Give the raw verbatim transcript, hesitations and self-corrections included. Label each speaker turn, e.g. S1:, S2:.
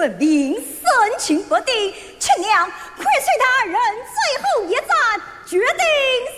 S1: 分明，深情不敌，亲娘快随大人最后一战，决定